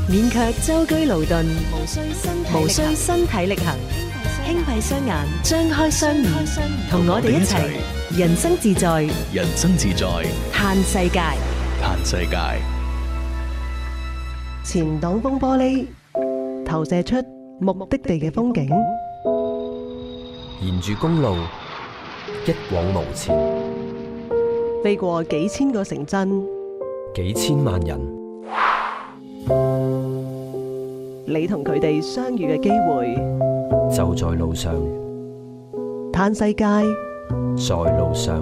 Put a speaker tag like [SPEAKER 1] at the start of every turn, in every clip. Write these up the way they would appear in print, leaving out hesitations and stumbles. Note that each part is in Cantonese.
[SPEAKER 1] 免卻舟車勞頓，無需身體力行，輕閉雙眼，張開雙耳，同我哋一齊人生自在，
[SPEAKER 2] 人生自在，
[SPEAKER 1] 嘆世界。
[SPEAKER 2] 嘆世界。
[SPEAKER 3] 前擋風玻璃投射出目的地嘅風景，
[SPEAKER 4] 沿住公路一往無前，
[SPEAKER 3] 飛過幾千個城鎮，
[SPEAKER 4] 幾千萬人，
[SPEAKER 3] 你同佢哋相遇嘅機會
[SPEAKER 4] 就在路上。
[SPEAKER 3] 嘆世界，
[SPEAKER 4] 在路上。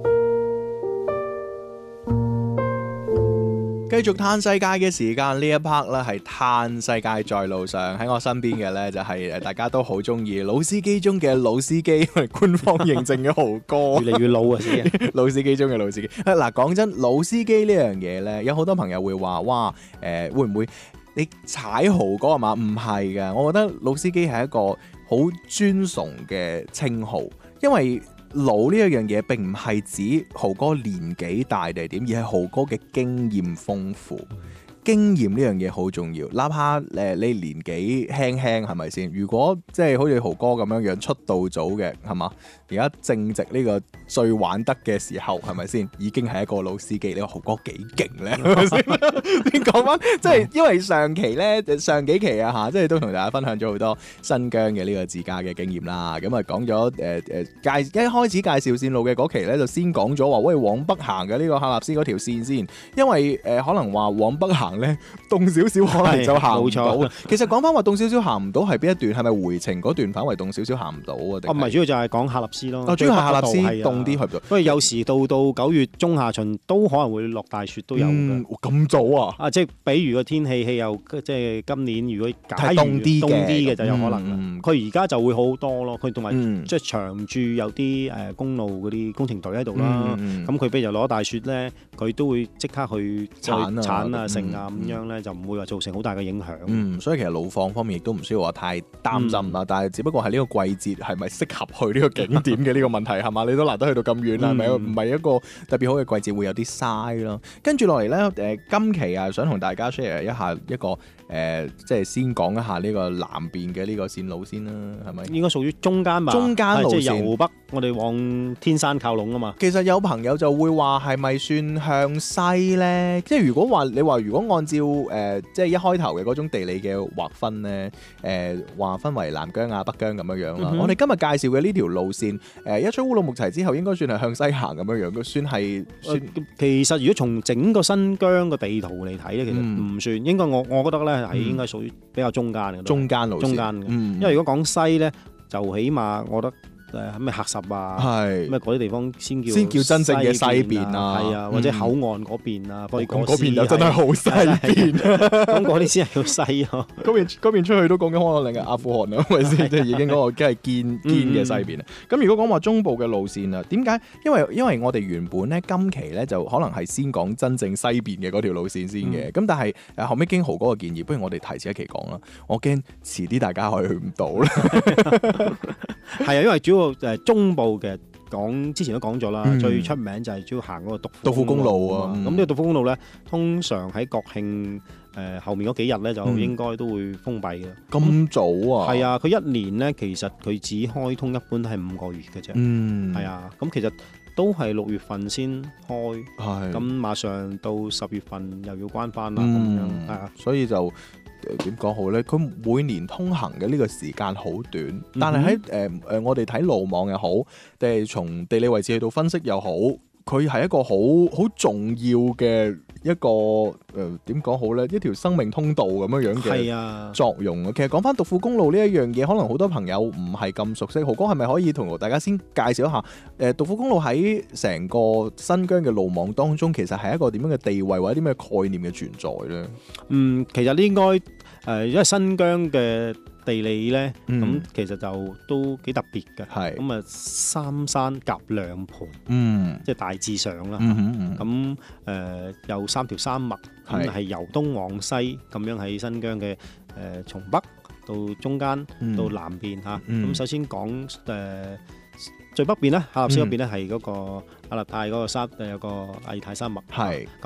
[SPEAKER 2] 繼續嘆世界嘅時間，呢一 part 咧係嘆世界在路上。喺我身邊嘅咧就係大家都好中意老司機中嘅老司機，官方認證嘅豪哥。
[SPEAKER 5] 越嚟越老啊！死啊！
[SPEAKER 2] 老司機中嘅老司機。嗱，講真，老司機呢樣嘢咧，有好多朋友會話：哇，會唔會你踩豪哥係嘛？唔係㗎，我覺得老司機係一個好尊崇嘅稱號，因為老呢一樣嘢並唔係指豪哥年紀大定係點，而係豪哥嘅經驗豐富。經驗呢樣嘢好重要，哪怕你年紀輕輕係咪先？如果即係好似豪哥咁樣樣出道早嘅係嘛？而家正值呢個最玩得嘅時候係咪先？已經係一個老司機，你話豪哥幾勁咧？係咪先？先講翻，即係因為上幾期啊嚇，即係都同大家分享咗好多新疆嘅呢個自駕嘅經驗啦。咁啊講咗一開始介紹線路嘅嗰期咧，就先講咗話喂往北行嘅呢個喀納斯嗰條線先，因為可能話往北行咧凍少少，可能就行唔到。其實講翻話凍少少行唔到係邊一段？係咪回程嗰段反為凍少少行唔到啊？
[SPEAKER 5] 唔係，主要就係講喀納斯咯。
[SPEAKER 2] 主要係喀納斯凍啲去唔到。
[SPEAKER 5] 不過有時到9月中下旬都可能會落大雪都有㗎。
[SPEAKER 2] 咁早啊？
[SPEAKER 5] 啊，即係比如個天氣又即係今年如果
[SPEAKER 2] 係凍啲
[SPEAKER 5] 嘅就有可能。佢而家就會好多咯。佢同埋即係長駐有啲公路嗰啲工程隊喺度啦。咁佢比如攞大雪咧，佢都會即刻去鏟啊、剩啊咁樣咧，就唔會話造成好大嘅影響。
[SPEAKER 2] 所以其實路況方面亦都唔需要話太擔心啦。但係只不過係呢個季節係咪適合去呢個景點嘅呢個問題係嘛？你都難得去到咁遠啦，係咪？唔係一個特別好嘅季節，會有啲嘥咯。跟住落嚟咧，今期啊，想同大家 share 一下一個即係先講一下呢個南邊嘅呢個線路先啦，係咪？
[SPEAKER 5] 應該屬於中間吧？
[SPEAKER 2] 中間路線，
[SPEAKER 5] 即係由北我哋往天山靠攏啊嘛。
[SPEAKER 2] 其實有朋友就會話係咪算向西咧？即係如果話如果按照即係一開頭嘅嗰種地理嘅劃分咧，劃分為南疆啊、北疆咁樣樣啦。我哋今日介紹嘅呢條路線，一出烏魯木齊之後，應該算係向西行咁樣樣，算係
[SPEAKER 5] 其實如果從整個新疆嘅地圖嚟睇咧，其實唔算。應該我覺得咧係應該屬於比較中間嘅。
[SPEAKER 2] 中間路線。中間嘅。
[SPEAKER 5] 因為如果講西咧，就起碼我覺得。咩喀什啊，咩嗰啲地方先叫
[SPEAKER 2] 真正嘅西邊啊，
[SPEAKER 5] 係啊，或者口岸嗰邊啊，嗰
[SPEAKER 2] 邊又真係好西邊，
[SPEAKER 5] 咁嗰啲先係叫西咯。
[SPEAKER 2] 嗰邊出去都講緊可能係阿富汗啊，係咪先？即係已經嗰個梗係堅嘅西邊啊。咁如果講話中部嘅路線啊，點解？因為我哋原本咧今期咧就可能係先講真正西邊嘅嗰條路線先嘅。咁但係後尾經豪哥嘅建議，不如我哋提前一期講啦。我驚遲啲大家可以去唔到啦。
[SPEAKER 5] 係啊，因為主要中部嘅之前都講咗啦，最出名就係主要行嗰個獨庫公路啊。咁呢個獨庫公路咧，通常喺國慶後面嗰幾日咧，就應該都會封閉嘅。
[SPEAKER 2] 咁早啊？係
[SPEAKER 5] 啊，佢一年咧，其實佢只開通一般都係5個月嘅啫。係啊，咁其實都係6月份先開，咁馬上到10月份又要關翻啦。咁樣係啊，
[SPEAKER 2] 所以就。點講好咧？佢每年通行嘅呢個時間好短，但係喺我哋睇路網又好，定係從地理位置去到分析又好，佢係一個好重要嘅一個點講好咧？一條生命通道咁樣嘅作用啊！其實講翻獨庫公路呢一樣嘢，可能好多朋友唔係咁熟悉。豪哥係咪可以同大家先介紹一下獨庫公路喺成個新疆嘅路網當中，其實係一個點樣嘅地位或者啲咩概念嘅存在咧？
[SPEAKER 5] 其實應該因為新疆嘅地理咧，咁其實就都幾特別嘅。咁啊，三山夾兩盤，即係大致上啦。咁有3條山脈，咁係由東往西咁樣喺新疆嘅從北到中間到南邊嚇。咁首先講最北邊咧，喀納斯嗰邊咧係嗰個阿勒泰嗰個山，有個阿爾泰山脈。咁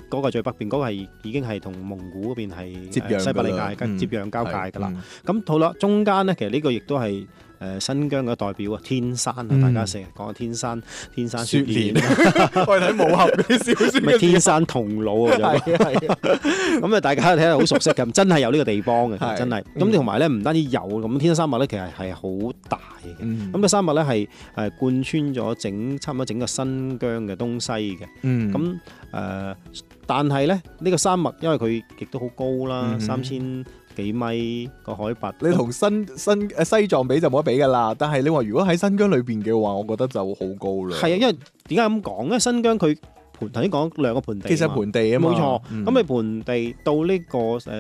[SPEAKER 5] 嗰個最北邊，嗰、嗰個係已經係同蒙古嗰邊係
[SPEAKER 2] 接壤
[SPEAKER 5] 西伯利亞接壤交界㗎啦。咁好啦，中間咧其實呢個亦都係新疆嘅代表啊，天山啊，大家成日講天山雪蓮，
[SPEAKER 2] 我哋睇武俠啲小説，
[SPEAKER 5] 咪天山童姥啊，咁啊大家睇下好熟悉嘅，真係有呢個地方嘅，真係。咁同埋咧唔單止有，咁天山沙漠咧其實係好大嘅，咁個沙漠咧係貫穿咗差唔多整個新疆嘅東西嘅，咁但係咧呢個沙漠因為佢亦都好高啦，3000幾米個海拔，
[SPEAKER 2] 你同西藏比就冇得比㗎啦。但係你話如果喺新疆裏邊嘅話，我覺得就好高啦。
[SPEAKER 5] 係啊，因為點解咁講？因為新疆佢頭先講兩個盆地，
[SPEAKER 2] 其實盆地啊嘛，
[SPEAKER 5] 冇錯。咁你盆地到呢個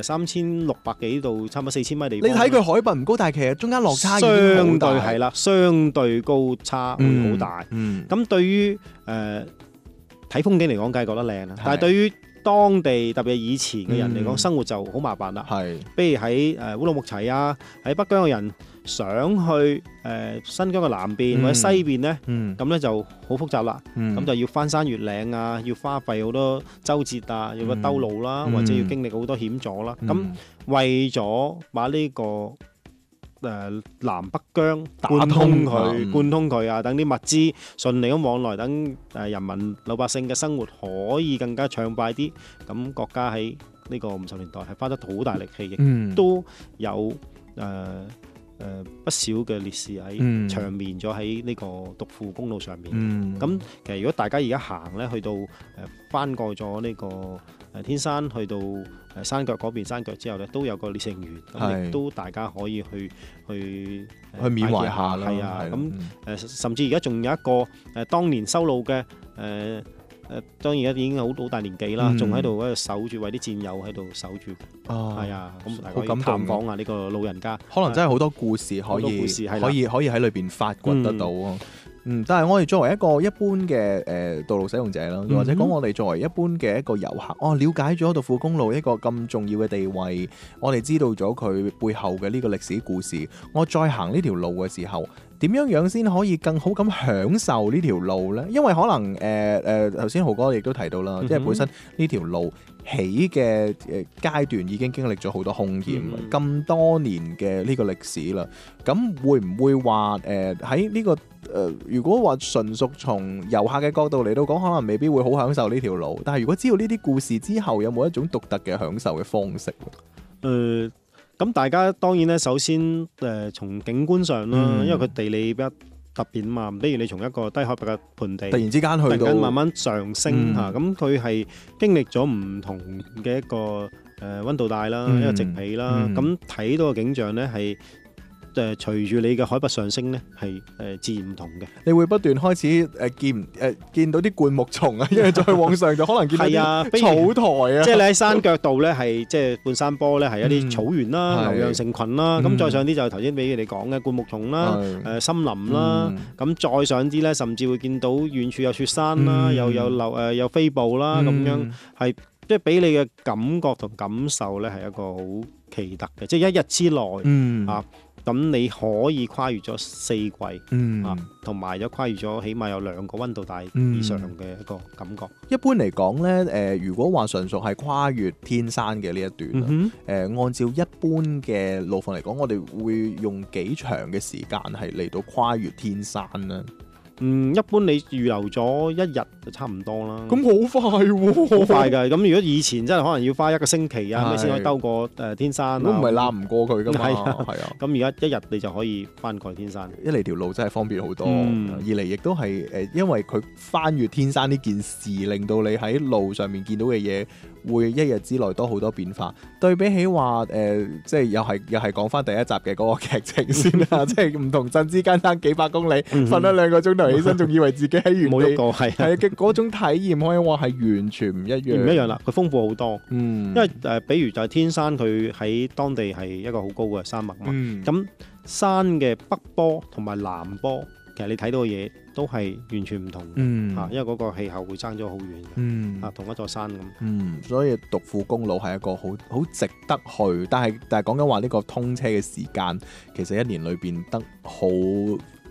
[SPEAKER 5] 3600幾度，差唔多4000米地方，
[SPEAKER 2] 你睇佢海拔唔高，但係其實中間落差
[SPEAKER 5] 相對係啦，相對高差會好大。咁對於睇風景嚟講，梗係覺得靚啦。但係對於當地特別係以前嘅人嚟講，生活就好麻煩啦。係，比如喺烏魯木齊啊，喺北疆嘅人想去新疆嘅南邊或者西邊咧，咁咧就好複雜啦。咁就要翻山越嶺啊，要花費好多周折啊，要個兜路啦，或者要經歷好多險阻啦。咁為咗把呢個南北疆貫通佢啊，等啲物資順利咁往來，等人民老百姓嘅生活可以更加暢快啲。咁國家喺呢個50年代係花得好大力氣，亦都有不少嘅烈士喺長眠咗喺呢個獨庫公路上面。咁其實如果大家而家行咧，去到翻過咗呢個天山，去到山腳嗰邊山腳之後咧，都有個烈士陵園，咁亦都大家可以去
[SPEAKER 2] 緬懷下啦。
[SPEAKER 5] 係啊，咁甚至而家仲有一個當年修路嘅當然而家已經好大年紀啦，仲喺度守住，為啲戰友喺度守住。係啊，咁大家可以探訪下呢個老人家，
[SPEAKER 2] 可能真係好多故事可以喺裏邊發掘得到。但係我哋作為一個一般嘅道路使用者啦，或者講我哋作為一般嘅一個遊客，了解咗獨庫公路一個咁重要嘅地位，我哋知道咗佢背後嘅呢個歷史故事，我再行呢條路嘅時候，點樣先可以更好咁享受呢條路呢？因為可能頭先豪哥亦都提到啦，即係本身呢條路起嘅階段已經經歷咗好多兇險，咁多年嘅呢個歷史啦，咁會唔會話喺呢個如果話純屬從遊客嘅角度嚟到講，可能未必會好享受呢條路，但係如果知道呢啲故事之後，有冇一種獨特嘅享受嘅方式？
[SPEAKER 5] 咁大家當然咧，首先從景觀上啦，因為佢地理比較特別啊嘛。比如你從一個低海拔嘅盆地，
[SPEAKER 2] 突然之間去到
[SPEAKER 5] 慢慢上升嚇，咁佢係經歷咗唔同嘅一個溫度帶啦，一個植被啦，咁睇到嘅景象咧係隨住你嘅海拔上升咧，係自然唔同嘅。
[SPEAKER 2] 你會不斷開始見到啲灌木叢啊，因為再往上就可能見到啲草台啊。即係你喺山腳度咧，係即係半山坡咧，係一啲草原啦、牛羊成群啦。咁再上啲就頭先俾你講嘅灌木叢啦、森林啦。咁再上啲咧，甚至會見到遠處有雪山啦，又有有飛瀑啦，咁樣係即係俾你嘅感覺同感受咧，係一個好奇特嘅，即係一日之內啊。咁你可以跨越咗4季，同埋有跨越咗起碼有2個溫度帶以上嘅一個感覺。 一般嚟講咧，如果話純屬係跨越天山嘅呢一段，按照一般嘅路況嚟講，我哋會用幾長嘅時間係嚟到跨越天山咧？
[SPEAKER 5] 一般你預留咗1日就差唔多啦。
[SPEAKER 2] 咁好快喎，
[SPEAKER 5] 好快㗎。咁如果以前真係可能要花1個星期啊，咁先可以兜過天山。
[SPEAKER 2] 都唔係攬唔過佢㗎嘛。係啊。
[SPEAKER 5] 咁而家1日你就可以翻過天山。
[SPEAKER 2] 一嚟條路真係方便好多，二嚟亦都係因為佢翻越天山呢件事，令到你喺路上面見到嘅嘢會1日之內多好多變化。對比起話即係又係講翻第一集嘅嗰個劇情先啦，即係唔同鎮之間差幾百公里，瞓咗2個鐘頭起身，仲以為自己喺原地，
[SPEAKER 5] 冇喐過，係
[SPEAKER 2] 嘅嗰種體驗可以話係完全唔一樣。
[SPEAKER 5] 唔一樣啦，佢豐富好多。因為比如就係天山，佢喺當地係一個好高嘅山脈嘛。咁山嘅北坡同埋南坡，其實你睇到嘅嘢都係完全唔同嘅。因為嗰個氣候會爭咗好遠嘅。同一座山咁。
[SPEAKER 2] 所以獨庫公路係一個好值得去，但係講緊話呢個通車嘅時間，其實1年裏邊得好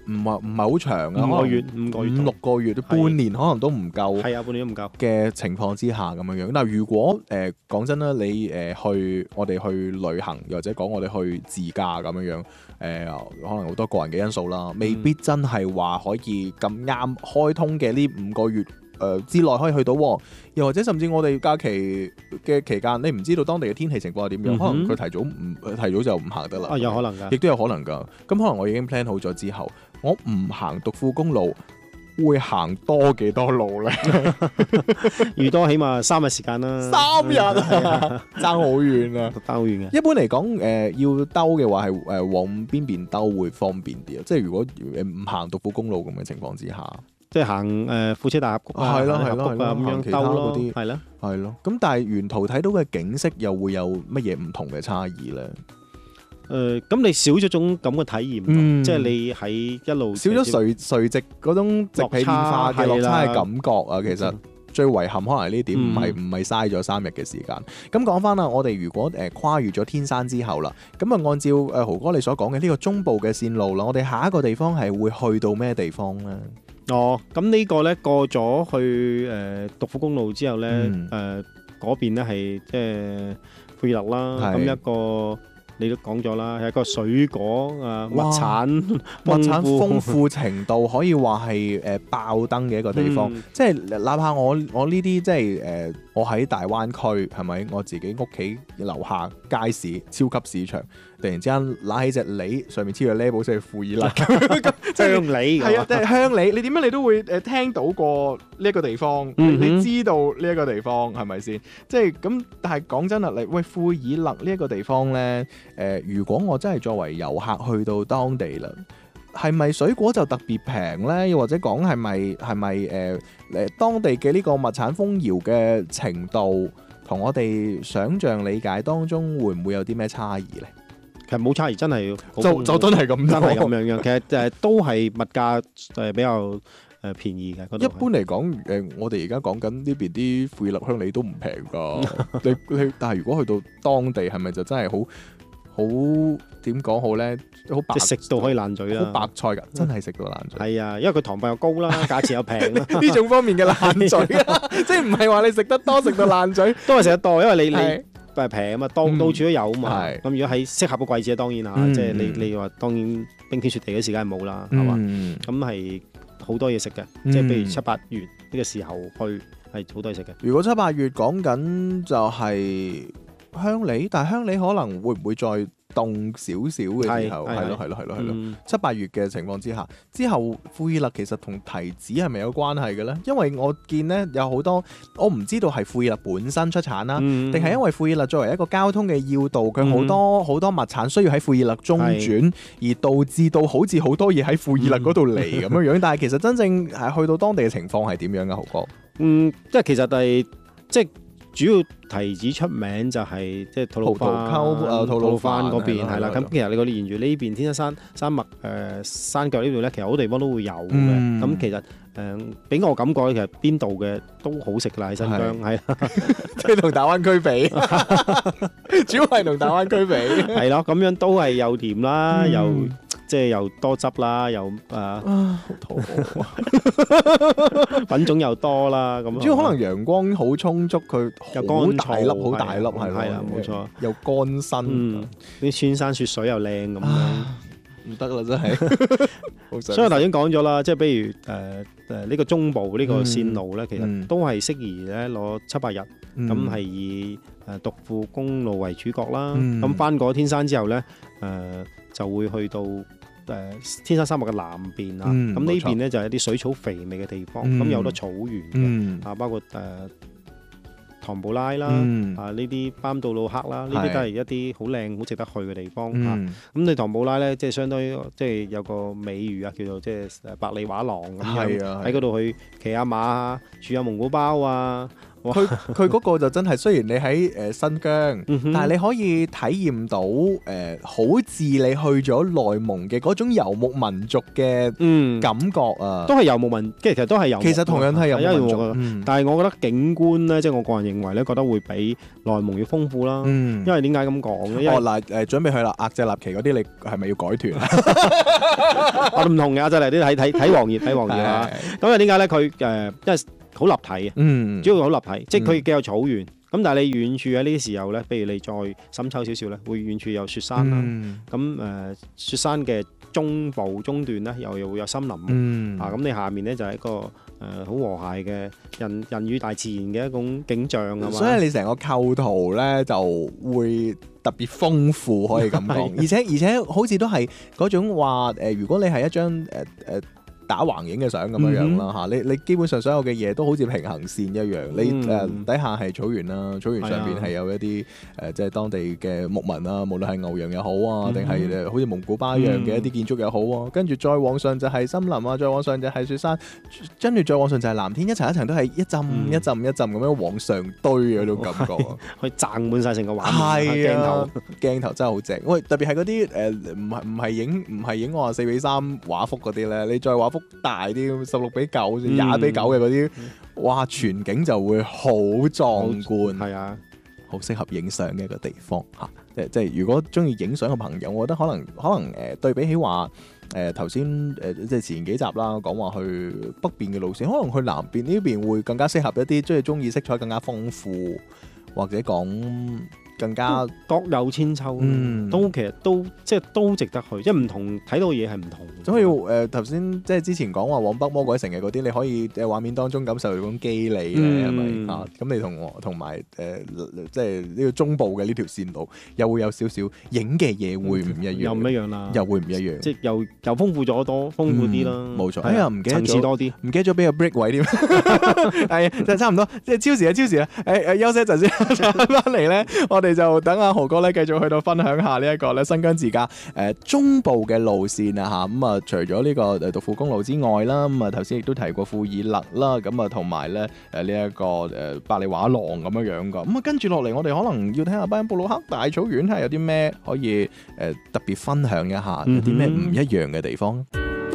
[SPEAKER 2] 唔係好長啊，
[SPEAKER 5] 五個月
[SPEAKER 2] 五六個月，半年可能都唔夠。
[SPEAKER 5] 係啊，半年都唔夠
[SPEAKER 2] 嘅情況之下咁樣樣。嗱，如果講真啦，你我哋去旅行，又或者講我哋去自駕咁樣樣，可能好多個人嘅因素啦，未必真係話可以咁啱開通嘅呢5個月之內可以去到，又或者甚至我哋假期嘅期間，你唔知道當地嘅天氣情況係點樣，可能佢提早就唔行得啦。
[SPEAKER 5] 有可能㗎，
[SPEAKER 2] 亦都有可能㗎。咁可能我已經 plan 好咗之後，我唔行獨富公路，會行多幾多路咧？
[SPEAKER 5] 預多起碼3日時間啦。
[SPEAKER 2] 3日啊，爭好遠啊，
[SPEAKER 5] 爭好遠嘅。
[SPEAKER 2] 一般嚟講，要兜嘅話係往邊邊兜會方便啲啊？即係如果唔行獨富公路咁嘅情況之下。
[SPEAKER 5] 即係行富車大峽谷啊，
[SPEAKER 2] 係咯
[SPEAKER 5] 咁樣兜咯，係咯，
[SPEAKER 2] 係咯。咁但係沿途睇到嘅景色又會有乜嘢唔同嘅差異咧？
[SPEAKER 5] 咁你少咗種咁嘅體驗，即係你喺一路
[SPEAKER 2] 少咗垂直嗰種直起變化嘅落差嘅感覺啊！其實最遺憾可能係呢點，唔係嘥咗3日嘅時間。咁講翻啦，我哋如果跨越咗天山之後啦，咁啊按照豪哥你所講嘅呢個中部嘅線路啦，我哋下一個地方係會去到咩地方咧？
[SPEAKER 5] 咁呢個咧過咗去獨富公路之後咧，嗰邊咧係即係富爾勒啦，咁一個你都講咗啦，係一個水果物產
[SPEAKER 2] 豐富程度可以話係爆燈嘅一個地方。即係哪怕我呢啲即係我喺大灣區係咪？我自己屋企樓下街市超級市場，突然之間揦起隻梨，上面黐個 label 即係富爾勒
[SPEAKER 5] 香梨，
[SPEAKER 2] 係啊，即係香梨。你點樣你都會聽到過呢一個地方，你知道呢一個地方係咪先？即係咁，但係講真啦，喂，富爾勒呢一個地方咧，如果我真係作為遊客去到當地啦，係咪水果就特別平咧？又或者講係咪當地嘅呢個物產豐饒嘅程度，同我哋想像理解當中會唔會有啲咩差異咧？
[SPEAKER 5] 其實冇差異，真係
[SPEAKER 2] 就真係咁，
[SPEAKER 5] 真係咁樣樣。其實都係物價比較便宜嘅。
[SPEAKER 2] 一般嚟講，我哋而家講緊呢邊啲富爾勒香梨都唔平㗎。你但係如果去到當地，係咪就真係好點講好咧？好白，
[SPEAKER 5] 即食到可以爛嘴啦，
[SPEAKER 2] 好白菜㗎，真係食到爛嘴。
[SPEAKER 5] 係啊，因為佢糖分又高啦，價錢又平啦。
[SPEAKER 2] 呢種方面嘅爛嘴啊，即係唔係話你食得多食到爛嘴，
[SPEAKER 5] 都係食得多，因為你平啊嘛，到處都有啊嘛。咁如果喺適合嘅季節，當然即係你話當然冰天雪地嘅時間係冇啦，係嘛？咁係好多嘢食嘅，即係譬如7、8月呢個時候去係好多嘢食嘅。
[SPEAKER 2] 如果7、8月講緊就係香梨，但係香梨可能會唔會再凍少少嘅時候？係咯。7、8月嘅情況之下，之後富爾勒其實同提子係咪有關係嘅咧？因為我見咧有好多，我唔知道係富爾勒本身出產啦，定係因為富爾勒作為一個交通嘅要道，佢好多物產需要喺富爾勒中轉，而導致到好似好多嘢喺富爾勒嗰度嚟咁樣樣。但係其實真正係去到當地嘅情況係點樣啊？豪哥，
[SPEAKER 5] 即係其實係即係。主要提子出名就係即係吐魯番嗰邊係啦，咁其實你沿住呢邊天山山脈山腳呢度咧，其實好多地方都會有嘅。咁其實俾我感覺其實邊度嘅都好食啦，喺新疆係
[SPEAKER 2] 即係同大灣區比，主要係同大灣區比
[SPEAKER 5] 係咯，咁樣都係又甜啦，又即係又多汁啦，又好肚餓，品種又多啦，咁
[SPEAKER 2] 主要可能陽光好充足，佢好大粒，好大粒係
[SPEAKER 5] 啦，冇錯，
[SPEAKER 2] 又乾身，
[SPEAKER 5] 啲穿山雪水又靚咁樣，
[SPEAKER 2] 唔得啦真係。
[SPEAKER 5] 所以我頭先講咗啦，即係比如呢個中部呢個線路咧，其實都係適宜咧攞7、8日，咁係以獨富公路為主角啦。咁翻過天山之後咧，就會去到天山山脈嘅南邊啊。咁呢邊咧就係一啲水草肥美嘅地方，咁有好多草原嘅，包括唐布拉啦，呢啲班杜魯克啦，呢啲都係一啲好靚、好值得去嘅地方嚇。咁你唐布拉咧，即係相當於即係有個美譽啊，叫做即係百里畫廊咁樣，喺嗰度去騎下馬啊，住下蒙古包啊，
[SPEAKER 2] 佢嗰個就真係，雖然你喺新疆，但係你可以體驗到好似你去咗內蒙嘅嗰種遊牧民族嘅感覺啊，
[SPEAKER 5] 都係遊牧民，其實都係遊牧，
[SPEAKER 2] 其實同樣都係遊牧民族，
[SPEAKER 5] 但係我覺得景觀咧，即係我個人認為咧，覺得會比內蒙要豐富啦。因為點解咁講咧？
[SPEAKER 2] 嗱準備去啦，額濟納旗嗰啲你係咪要改團啊？
[SPEAKER 5] 我唔同嘅，額濟納啲睇黃葉睇黃葉啊。咁啊點解咧？佢因為好立體嘅，主要好立體，即係佢既有草原。咁但係你遠處喺呢啲時候咧，譬如你再深秋少少咧，會遠處有雪山啦。咁雪山嘅中部中段咧，又會有森林。咁你下面咧就係一個好和諧嘅人與大自然嘅一種景象啊嘛。
[SPEAKER 2] 所以你成個構圖咧就會特別豐富，可以咁講。而且好似都係嗰種話如果你係一張打橫影嘅相咁樣啦嚇，你基本上所有嘅嘢都好似平行線一樣。你底下係草原啦，草原上邊係有一啲即係當地嘅牧民啊，無論係牛羊又好啊，定係好似蒙古巴一樣嘅一啲建築又好啊。跟住再往上就係森林啊，再往上就係雪山，跟住再往上就係藍天，一層一層都係一浸一浸一浸咁樣往上堆嗰種感覺，
[SPEAKER 5] 可以掙滿晒成個畫面。
[SPEAKER 2] 鏡頭真係好正。喂，特別係嗰啲唔係影我話4:3畫幅嗰啲咧，你再畫幅大啲16:9、20:9嘅嗰啲，哇！全景就會好壯觀，
[SPEAKER 5] 係啊，
[SPEAKER 2] 好適合影相嘅一個地方嚇。即係如果中意影相嘅朋友，我覺得可能對比起話頭先即係前幾集啦，講話去北邊嘅路線，可能去南邊呢邊會更加適合一啲，即係中意色彩更加豐富，或者講更加
[SPEAKER 5] 各有千秋，其實都值得去，即係唔同睇到嘢係唔同。
[SPEAKER 2] 所以頭先即係之前講話往北魔鬼城嘅嗰啲，你可以畫面當中感受到嗰種肌理咧，係咪啊？咁你同埋即係呢個中部嘅呢條線路，又會有少少影嘅嘢會唔一樣，
[SPEAKER 5] 又唔一樣啦，
[SPEAKER 2] 又會唔一樣，
[SPEAKER 5] 即係又豐富咗豐富啲啦。
[SPEAKER 2] 冇錯，哎呀唔記得
[SPEAKER 5] 層次多啲，
[SPEAKER 2] 唔記得咗俾個 break 位添，係就差唔多，即係超時啦。休息一陣先，翻嚟咧，我哋就等阿豪哥咧繼續去到分享下呢一個咧新疆自駕中部嘅路線啊嚇。咁啊除咗呢個獨庫公路之外啦，咁啊頭先亦都提過庫爾勒啦，咁啊同埋咧呢一個百里畫廊咁樣噶。咁啊跟住落嚟，我哋可能要睇下巴音布魯克大草原，睇下有啲咩可以特別分享一下，有啲咩唔一樣嘅地方。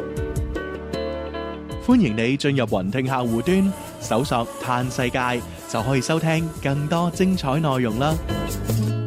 [SPEAKER 2] 歡迎你進入雲聽客戶端，搜索嘆世界，就可以收聽更多精彩內容啦。